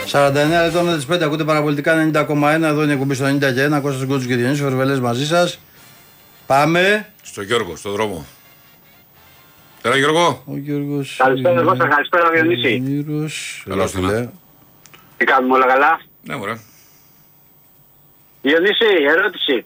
49 λεπτών με τις 5 ακούτε παραπολιτικά 90,1. Εδώ είναι η εκπομπή στο 90 και 1. Κώστας Γκότσου και Διονύσης Φερβελές μαζί σας. Πάμε. Στο Γιώργο, στο δρόμο. Έλα Γιώργο. Ο Γιώργος. Καλησπέρα Κώστα, καλησπέρα Διονύση. Καλώς φίλε. Τι κάνουμε, όλα καλά? Ναι μωρέ. Διονύση, ερώτηση.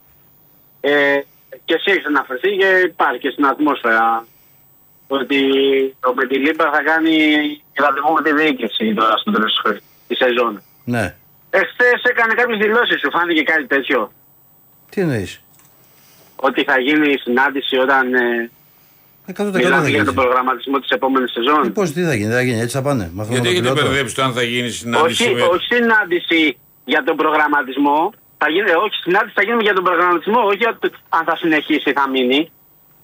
Και εσύ έχεις αναφερθεί και υπάρχει και στην ατμόσφαιρα ότι ο Μεντιλίμπαρ θα κάνει ραντεβού με τη διοίκηση τώρα στο τέλος της σεζόν. Ναι. Εχθές έκανε κάποιες δηλώσεις, σου φάνηκε κάτι τέτοιο? Τι εννοείς? Ότι θα γίνει συνάντηση όταν μιλάμε για τον προγραμματισμό της επόμενης σεζόν. Πώς, τι θα γίνει, έτσι θα πάνε. Γιατί έχετε μπερδέψει το αν θα γίνει συνάντηση? Όχι συνάντηση για τον προγραμματισμό. Όχι, συνάντηση θα γίνει για τον προγραμματισμό, όχι για το αν θα συνεχίσει ή θα μείνει.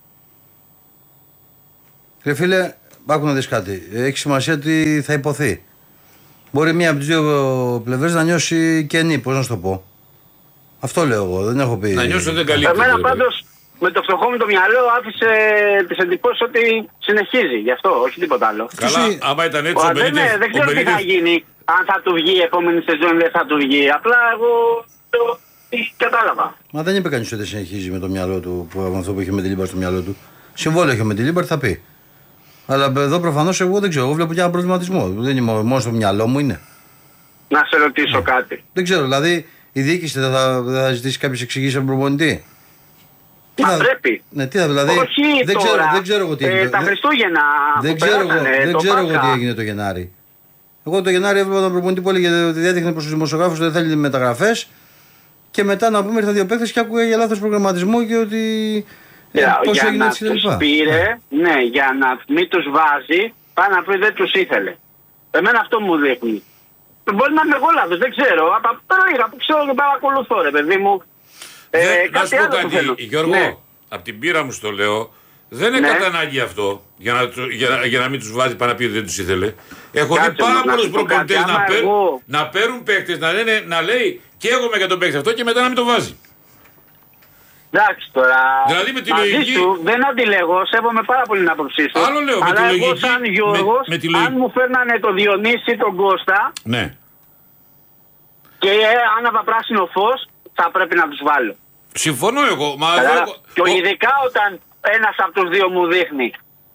Φίλε, άκου να δεις κάτι. Έχει σημασία ότι θα υποθεί. Μπορεί μία από τις δύο πλευρές να νιώσει κενή, πώς να σου το πω. Αυτό λέω εγώ, δεν έχω πει. Να νιώσω δεν καλύπτει. Εμένα πάντως με το φτωχό μου το μυαλό άφησε τις εντυπώσεις ότι συνεχίζει, γι' αυτό, όχι τίποτα άλλο. Καλά, άμα ήταν έτσι ο Μπενίτες. Δεν ξέρω τι θα γίνει, αν θα του βγει η επόμενη σεζόν, δεν θα του βγει. Απλά εγώ κατάλαβα. Μα δεν είπε κανείς ότι συνεχίζει με το μυαλό του, με αυτό που είχε με τη Λίμπαρ στο μυαλό του. Συμβόλαιο είχε με τη Λίμπαρ, θα πει. Αλλά εδώ προφανώς εγώ δεν ξέρω, εγώ βλέπω και ένα προβληματισμό. Δεν είναι μόνο στο μυαλό μου είναι. Να σε ρωτήσω κάτι. Δεν ξέρω, δηλαδή η διοίκηση δεν θα ζητήσει κάποιες εξηγήσεις από τον προπονητή. Μα πρέπει. Ναι, τι θα δηλαδή. Όχι δεν ξέρω εγώ τι έγινε. Τα Χριστούγεννα. Δεν ξέρω εγώ τι έγινε το Γενάρη. Εγώ το Γενάρη έβλεπα τον προπονητή που έλεγε ότι διέδειχνε προς τους δημοσιογράφους ότι δεν θέλει μεταγραφές. Και μετά να πούμε ήρθαν δύο παίκτες και άκουγα για λάθος προγραμματισμό και ότι. Πώς για να τους πήρε, ναι, για να μην τους βάζει, πάει να πει δεν τους ήθελε. Εμένα αυτό μου δείχνει. Μπορεί να είμαι εγώ λάθος, δεν ξέρω. Από λίγα που ξέρω και παρακολουθώ, ρε παιδί μου. Να σου πω κάτι, Γιώργο, ναι. Από την πείρα μου στο λέω, δεν είναι κατά ανάγκη αυτό για να μην τους βάζει πάνω να πει ότι δεν τους ήθελε. Έχω δει πάρα πολλούς προπονητές να παίρνουν παίκτες, να λέει και εγώ με για τον παίκτη αυτό και μετά να μην το βάζει. Εντάξει τώρα, δηλαδή με τη μαζί λογική σου δεν αντιλέγω, σέβομαι πάρα πολύ την άποψή σου. Άλλο λέω, αλλά με τη εγώ λογική, σαν Γιώργος, αν μου φέρνανε τον Διονύση τον Κώστα, ναι. Και άναβα πράσινο φως, θα πρέπει να τους βάλω. Συμφωνώ εγώ. Μα και ειδικά όταν ένας από τους δύο μου δείχνει.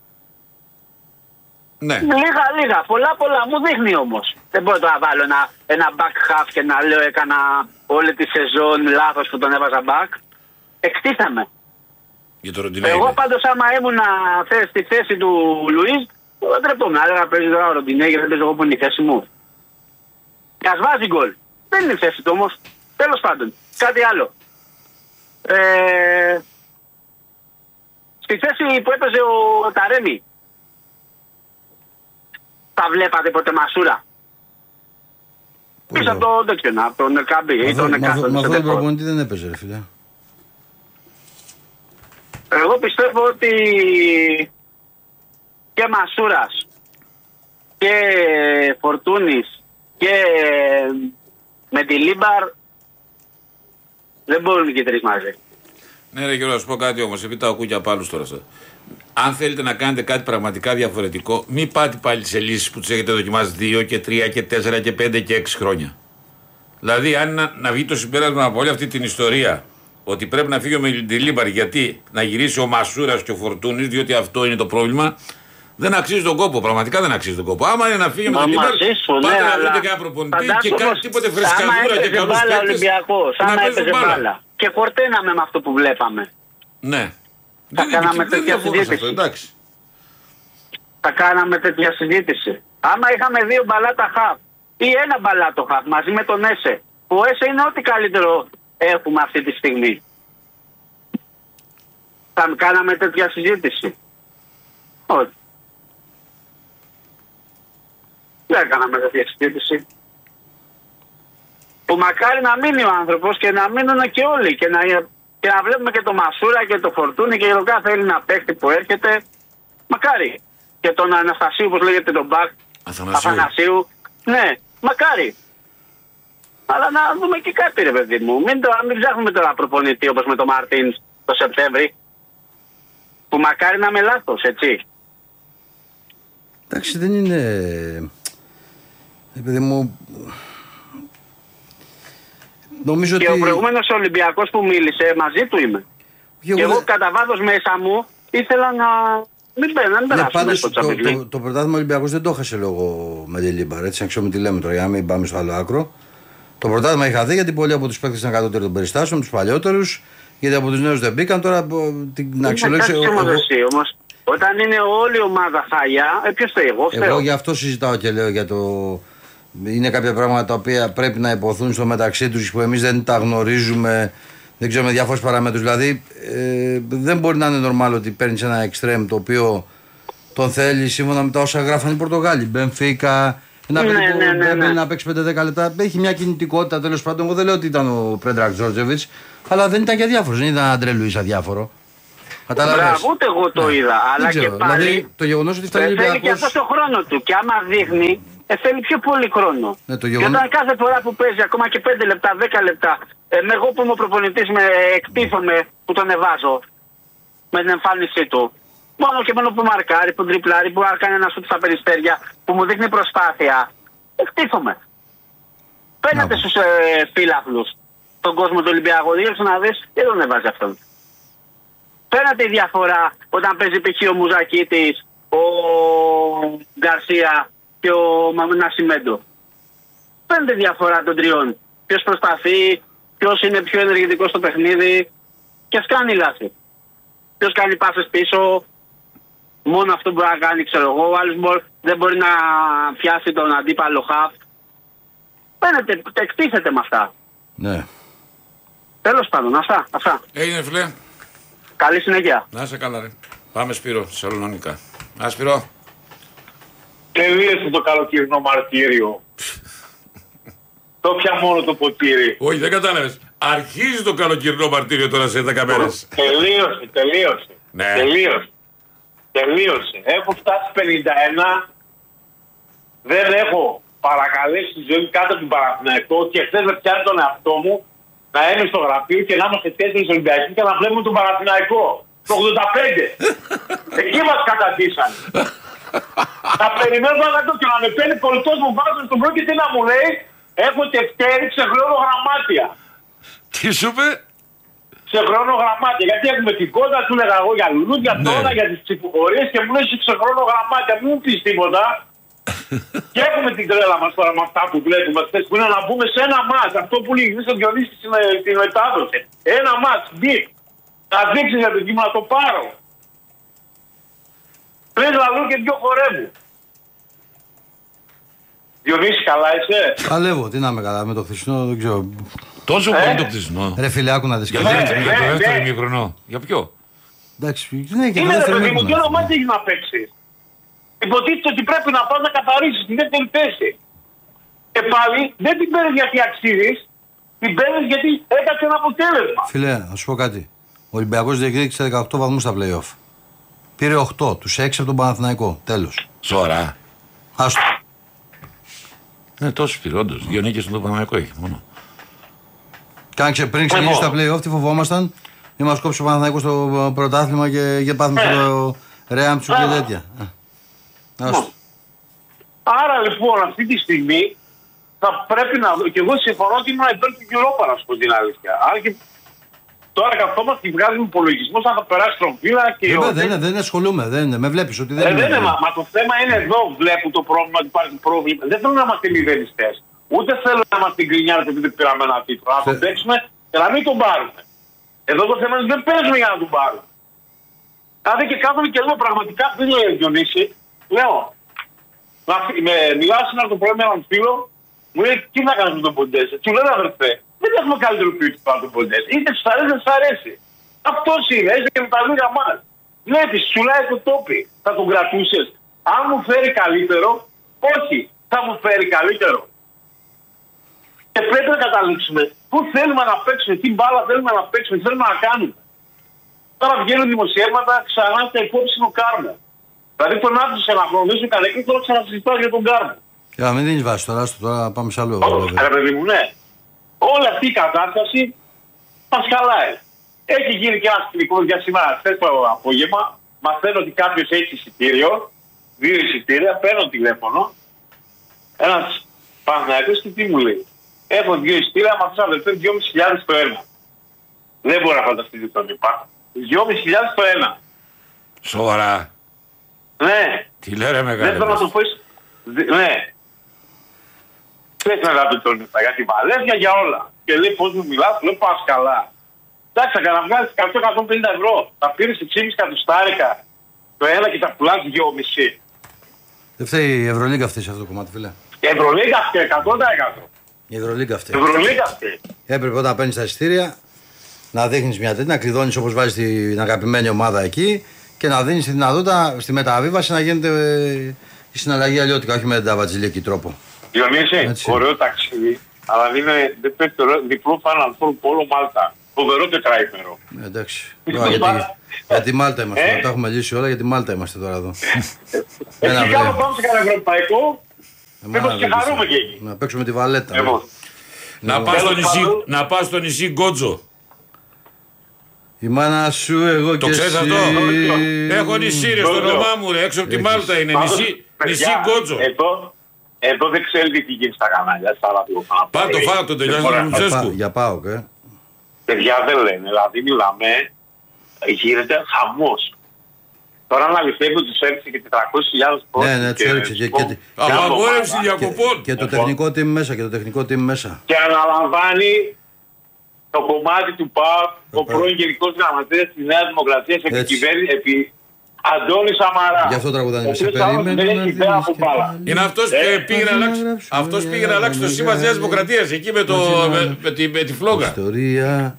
Ναι. Λίγα, πολλά μου δείχνει όμως. Δεν μπορώ να βάλω ένα back half και να λέω έκανα όλη τη σεζόν λάθος που τον έβαζα back. Εκτίθαμε. Εγώ πάντως άμα ήμουν στη θέση του Λουίς, δεν τρεπόμουν. Αλλά παίζει τώρα ο Ροντινέ και δεν παίζω εγώ που είναι η θέση μου. Και ας βάζει γκολ. Δεν είναι η θέση του όμως. Τέλος πάντων. Κάτι άλλο. Στη θέση που έπαιζε ο Ταρέμι, τα βλέπατε ποτέ Μασούρα? Πίσω από το τέτοιο, από τον Ερκάμπη ή τον Εκάστον. Μα αυτό το προπονητή δεν έπαιζε ρε φίλε. Εγώ πιστεύω ότι και Μασούρας και Φορτούνης και Μεντιλίμπαρ δεν μπορούν και τρεις μαζί. Ναι ρε Γιώργο, να σου πω κάτι όμως, επειδή τα ακούω και από άλλους τώρα. Αν θέλετε να κάνετε κάτι πραγματικά διαφορετικό, μην πάτε πάλι σε λύσεις που τις έχετε δοκιμάσει 2 και 3 και 4 και 5 και 6 χρόνια. Δηλαδή, αν να βγει το συμπέρασμα από όλη αυτή την ιστορία ότι πρέπει να φύγει ο Μεντιλίμπαρ γιατί να γυρίσει ο Μασούρας και ο Φορτούνης, διότι αυτό είναι το πρόβλημα, δεν αξίζει τον κόπο. Πραγματικά δεν αξίζει τον κόπο. Άμα είναι να φύγει ο Μεντιλίμπαρ, πάτε να βρείτε κανένα προπονητή και κάτι τίποτε φρεσκαδούρα και καλούς παίκτες. Άμα έπαιζε μπάλα. Και χορταίναμε με αυτό που βλέπαμε. Ναι. Θα κάναμε τέτοια συζήτηση. Θα κάναμε τέτοια συζήτηση. Άμα είχαμε 2 μπαλάτα χαφ ή 1 μπαλάτο χαφ μαζί με τον Έσε. Ο Έσε είναι ό,τι καλύτερο έχουμε αυτή τη στιγμή. Θα κάναμε τέτοια συζήτηση. Όχι. Δεν κάναμε τέτοια συζήτηση. Που μακάρι να μείνει ο άνθρωπος και να μείνουν και όλοι και να βλέπουμε και το Μασούρα και το Φορτούνι και το κάθε Έλληνα παίκτη που έρχεται. Μακάρι. Και τον Αναστασίου, όπως λέγεται τον Μπακ. Αθανασίου. Ναι, μακάρι. Αλλά να δούμε και κάτι ρε παιδί μου. Μην ψάχνουμε τώρα προπονητή όπως με τον Μαρτίν το Σεπτέμβρη. Που μακάρι να είμαι λάθος, έτσι. Εντάξει, δεν είναι. Επειδή μου... Νομίζω και ότι... ο προηγούμενος Ολυμπιακός που μίλησε, μαζί του είμαι. Και εγώ κατά βάθος μέσα μου ήθελα να μην περάσουμε στο Champions League. Το πρωτάθλημα Ολυμπιακός δεν το έχασε λόγω Μεντελίμπαρ, έτσι να ξέρουμε τι λέμε τώρα, για να μην πάμε στο άλλο άκρο. Το πρωτάθλημα είχα δει γιατί πολλοί από τους παίκτες ήταν κατώτεροι των περιστάσεων, τους παλιότερους, γιατί από τους νέους δεν μπήκαν. Τώρα την αξιολόγηση. Όμως, όταν είναι όλη η ομάδα χάλια, ποιος φταίει, εγώ φταίω. Εγώ γι' αυτό συζητάω και λέω για το. Είναι κάποια πράγματα τα οποία πρέπει να υποθούν στο μεταξύ τους που εμείς δεν τα γνωρίζουμε, δεν ξέρουμε διάφορες παραμέτρους. Δηλαδή, δεν μπορεί να είναι normal ότι παίρνεις ένα εξτρέμ το οποίο τον θέλει σύμφωνα με τα όσα γράφαν οι Πορτογάλοι. Μπενφίκα, ένα παιδί που πρέπει να παίξει 5-10 λεπτά. Έχει μια κινητικότητα τέλος πάντων. Εγώ δεν λέω ότι ήταν ο Πρέντρακ Τζόρτζεβιτς, αλλά δεν ήταν και αδιάφορος. Δεν ήταν Αντρέ Λουίς αδιάφορο. Μπράβο, ούτε εγώ το είδα. Αλλά και πάλι δηλαδή, το γεγονός ότι θέλει και αυτό το χρόνο του. Και άμα δείχνει, θέλει πιο πολύ χρόνο. Και όταν κάθε φορά που παίζει ακόμα και 5 λεπτά, 10 λεπτά, εγώ που είμαι ο προπονητής εκτίθομαι που τον εβάζω με την εμφάνισή του. Μόνο και μόνο που μαρκάρει, που τριπλάρει, που κάνει ένα σουτ στα περιστέρια, που μου δείχνει προσπάθεια. Εκτίθομαι. Παίρνετε στους φύλαθλους τον κόσμο του Ολυμπιακού, δείξε να δεις, δεν τον εβάζει αυτόν. Φαίνεται η διαφορά όταν παίζει π.χ. ο Μουζακίτης, ο Γκαρσία και ο Νασιμέντο. Φαίνεται η διαφορά των τριών. Ποιος προσπαθεί, ποιος είναι πιο ενεργητικός στο παιχνίδι και ας κάνει λάθη. Ποιος κάνει πάσες πίσω, μόνο αυτό μπορεί να κάνει, ξέρω εγώ, ο άλλος δεν μπορεί να πιάσει τον αντίπαλο χαφ. Φαίνεται, εκτίθεται με αυτά. Ναι. Τέλος πάντων, αυτά. Έγινε φίλε. Καλή συνέχεια. Να είσαι καλά ρε. Πάμε Σπύρο, Θεσσαλονίκα. Σπύρο. Τελείωσε το καλοκαιρινό μαρτύριο. Το πια μόνο το ποτήρι. Όχι, δεν κατάλαβες. Αρχίζει το καλοκαιρινό μαρτύριο τώρα σε 10 μέρες. Τελείωσε. Ναι. Τελείωσε. Έχω φτάσει 51. Δεν έχω παρακαλέσει τη ζωή μου κάτω από την Παναθηναϊκό και χθες με πιάνει τον εαυτό μου να είμαι στο γραφείο και να είμαστε 4 Ολυμπιακοί και να βλέπουμε τον Παναθηναϊκό. Το 85. Εκεί μας καταντήσαν. Θα περιμένω να και να με παίρνει πολιτός μου βάζω στον πρώτο και τι να μου λέει. Έχω τευτέρη σε χρόνο γραμμάτια. Τι σου είπε? Σε χρόνο γραμμάτια. Γιατί έχουμε την κότα, του λέγα εγώ για λουλούδια, τώρα για τις ψηφοφορίες και μου λέει σε χρόνο γραμμάτια. Μην μου πεις τίποτα. Και έχουμε την τρέλα μας τώρα με αυτά που βλέπουμε χθες που είναι να μπούμε σε ένα μάτς. Αυτό που λέει ο Διονύσης στην μετάδοση. Ένα μάτς, μπικ. Θα δείξει για το κύμα να το πάρω. Πριν λαλού και δυο χορεύου. Διονύση, καλά είσαι? Παλεύω, τι να είμαι καλά, με το χθεσινό δεν ξέρω. Τόσο πολύ το χθεσινό. Ρε φίλε, άκου να δεις. Για το δεύτερο ημίχρονο. Για ποιο? Εντάξει, ναι, και το είναι δεύτερο ρε παιδί μου, ημίχρονο. τι ένα μάτι έχει να παίξεις. Υποτίθεται ότι πρέπει να πας να καθαρίσεις τη δεύτερη θέση. Και πάλι δεν την παίρνεις γιατί αξίζεις, την παίρνεις γιατί έκατσε ένα αποτέλεσμα. Φίλε, να σου πω κάτι. Ο Ολυμπιακός διεκδίκησε 18 βαθμούς στα play-off. Πήρε 8, τους 6 από τον Παναθηναϊκό. Τέλος. Σωρά. Άστο. Ναι, τόσο πυρόντος. 2 νίκες στον Παναθηναϊκό έχει μόνο. Και πριν ξεκινήσει τα play-off, τι φοβόμασταν. Ή μας κόψει ο Παναθηναϊκός στο πρωτάθλημα και πάθουμε στο Ρέαμψου και τέτοια. Άρα λοιπόν αυτή τη στιγμή θα πρέπει να δω. Και εγώ συμφωνώ ότι ήμουν υπέρ του Europa, να σου πω την αλήθεια. Άρα και τώρα καθόμαστε και βγάζουμε υπολογισμό αν θα περάσει τον φύλλα και. Δεν ασχολούμαι, με βλέπεις ότι δεν είναι. Μα το θέμα είναι εδώ. Βλέπω το πρόβλημα ότι υπάρχει πρόβλημα. Δεν θέλω να είμαστε μηδενιστές. Ούτε θέλω να είμαστε γκρινιάρες επειδή πήραμε ένα τίτλο. Να τον παίξουμε και να μην τον πάρουμε. Εδώ το θέμα είναι ότι δεν παίζουμε για να τον πάρουμε. Δηλαδή και κάθομαι και λέω πραγματικά φίλο Διονύση, λέω. Μιλάω σήμερα το πρωί με έναν φίλο, μου λέει τι θα κάνεις με τον Ποντέζε. Του λέω αδερφέ, δεν έχουμε καλύτερο ποιότητα από τον Ποντέζε. Είτε σου αρέσει, δεν σου αρέσει. Αυτός είναι, έζησε και με τα λίγα μας. Βλέπεις, σου λέει το τόπι, θα τον κρατούσες. Αν μου φέρει καλύτερο, όχι, θα μου φέρει καλύτερο. Και πρέπει να καταλήξουμε πού θέλουμε να παίξουμε, τι μπάλα θέλουμε να παίξουμε, τι θέλουμε να κάνουμε. Τώρα βγαίνουν δημοσιεύματα ξανά στα υπόψη ο Κάρμο. Δηλαδή τον άφησε να χρονίσει κανένα και τώρα ξανασυζητάω για τον Κάρμο. Για μην δίνεις βάση τώρα πάμε σε άλλο. Ρε παιδί μου, ναι. Όλη αυτή η κατάσταση μας χαλάει. Έχει γίνει και ένα σκηνικό για σήμερα, χθες το απόγευμα. Μαθαίνω ότι κάποιος έχει εισιτήριο, 2 εισιτήρια, παίρνω τηλέφωνο. Ένας Παναθηναϊκός και τι μου λέει. Έχω 2 ειστήρια, μα τους αδελφές 2.500 το ένα. Δεν μπορώ να φανταστείτε τον είπα. 2.500 το ένα. Σοβαρά. Ναι. Τι λέει μεγάλε. Δεν θέλω να το πω. Ναι. Πες να πει τον είπα για τη Βαλένθια για όλα. Και λέει πώς μου μιλάς, λέω πας καλά. Εντάξει, θα καναβγάλεις 100-150 ευρώ. Θα πήρες 6,5 κατοστάρικα το ένα και τα πουλάς 2,5. Δεν φταίει η Ευρωλίγκα αυτή σε αυτό το κομμάτι, φίλε. Η Ευρωλίγκα αυτή, 100%. Η Ευρωλίγκα αυτή. Ευρωλίγκα αυτή. Έπρεπε όταν παίρνεις τα εισιτήρια να δείχνεις μια τέτοια, να κλειδώνεις όπως βάζεις την αγαπημένη ομάδα εκεί και να δίνεις τη δυνατότητα στη μεταβίβαση να γίνεται η συναλλαγή αλλιώτικα, όχι με τα βατζιλίκη τρόπο. Διονύση, ωραίο ταξίδι, αλλά δεν παίρνει το διπλό Final Four Πόλο Μάλτα. Φοβερό τετράημερο. Εντάξει. Για τη Μάλτα είμαστε. Τα έχουμε λύσει όλα, για τη Μάλτα είμαστε τώρα εδώ. Εκεί κάπου πάμε σε κανένα ευρωπαϊκό. Μήπως και χαρούμε και εκεί. Να παίξουμε τη Βαλέτα. Να πας στο νησί Γκότζο. Η μάνα σου, εγώ και εσύ. Το ξέρεις αυτό? Έχω νησί ρε στο όνομά μου ρε, έξω από τη Μάλτα είναι. Νησί Γκότζο. Εδώ δεν ξέρετε τι γίνει στα κανάλια. Πάντο φάω τον τελειώσει του Λουτσέσκου. Για πάω και. Παιδιά δεν λένε, δηλαδή μιλάμε, γίνεται χαμός. Τώρα να αληθεύει ότι τους έριξε και 400.000 πόντους. Ναι, τους έριξε. Απαγόρευση διακοπών. Και το τεχνικό team μέσα, Και αναλαμβάνει το κομμάτι του ΠΑΟΚ, ο πρώην Γενικός Γραμματέας της Νέας Δημοκρατίας επί Αντώνη Σαμαρά. Γι' αυτό τραγουδάνε. Σε περίμενε. Είναι αυτός πήγε να αλλάξει το σήμα της Νέας Δημοκρατίας εκεί με τη φλόγα. Ιστορία.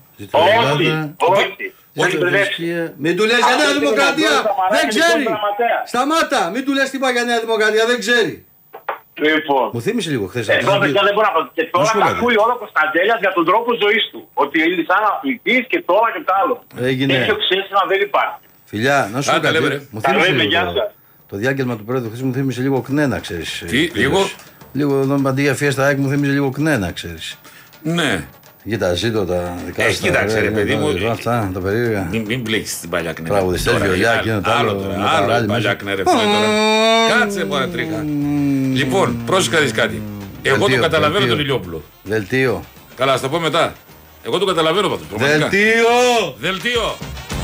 Όχι. Μην του λες για Νέα Δημοκρατία. Δεν ξέρει. Σταμάτα. Μην του λες τίποτα για Νέα Δημοκρατία. Δεν ξέρει. Λοιπόν. Μου θύμισε λίγο χθες. Εδώ δεν μπορώ να πω. Και τώρα τα ακούει όλο ο Κωνσταντέλιας για τον τρόπο ζωής του. Ότι είναι σαν αθλητής και τώρα και τ' άλλο. Τέτοιο ξέσυνα δεν υπάρχει. Φιλιά, να σου πω κάτι. Μου θύμισε λίγο. Το διάγγελμα του πρόεδρου χθες μου θύμισε λίγο κνένα, ξέρεις. Τι, λίγο? Λίγο εδώ με αντί για Fiesta ΑΕΚ μου θύμισε λίγο κνένα, ξέρεις. Ναι. Κοίτα, ζήτω τα δικά σου. Κοίταξε ρε παιδί μου. Αυτά, τα περίεργα. Μην μπλέξεις την παλιά κνέρα. Τραγουδιστές, βιολιά και άλλο παλιά κνέρα. Κάτσε μωρέ τρίχα. Λοιπόν, πρόσεχα δεις κάτι. Εγώ το καταλαβαίνω τον Ηλιόπουλο. Δελτίο. Καλά, ας τα πω μετά. Εγώ το καταλαβαίνω πάντως. Δελτίο.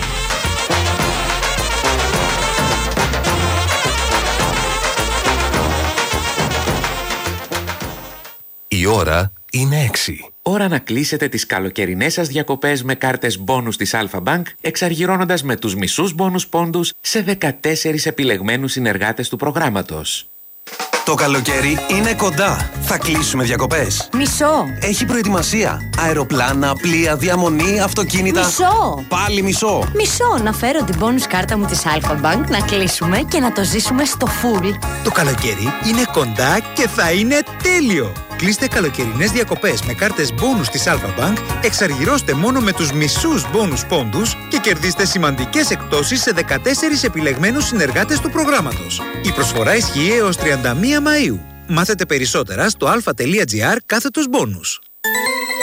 Η ώρα είναι 6. Ώρα να κλείσετε τις καλοκαιρινές σας διακοπές με κάρτες μπόνους της Alpha Bank, εξαργυρώνοντας με τους μισούς μπόνους πόντους σε 14 επιλεγμένους συνεργάτες του προγράμματος. Το καλοκαίρι είναι κοντά. Θα κλείσουμε διακοπές. Μισό. Έχει προετοιμασία. Αεροπλάνα, πλοία, διαμονή, αυτοκίνητα. Μισό. Πάλι μισό. Μισό. Να φέρω την bonus κάρτα μου της Alpha Bank, να κλείσουμε και να το ζήσουμε στο full. Το καλοκαίρι είναι κοντά και θα είναι τέλειο. Κλείστε καλοκαιρινές διακοπές με κάρτες bonus της Alpha Bank, εξαργυρώστε μόνο με τους μισούς bonus πόντους και κερδίστε σημαντικές εκπτώσεις σε 14 επιλεγμένους συνεργάτες του προγράμματος. Η προσφορά ισχύει έως 31 Μαΐου. Μάθετε περισσότερα στο alpha.gr/bonus.